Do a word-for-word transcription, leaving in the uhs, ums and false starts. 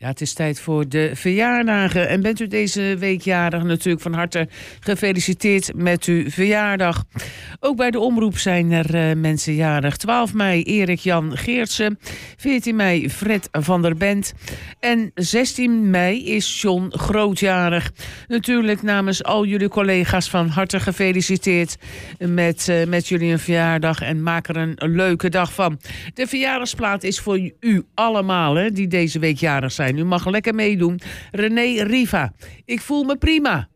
Ja, het is tijd voor de verjaardagen. En bent u deze week jarig, natuurlijk van harte gefeliciteerd met uw verjaardag. Ook bij de omroep zijn er uh, mensen jarig. twaalf mei Erik Jan Geertsen. veertien mei Fred van der Bent. En zestien mei is John Grootjarig. Natuurlijk namens al jullie collega's van harte gefeliciteerd met, uh, met jullie een verjaardag. En maak er een leuke dag van. De verjaardagsplaat is voor u allemaal, hè, die deze week jarig zijn. U mag lekker meedoen. René Riva. Ik voel me prima.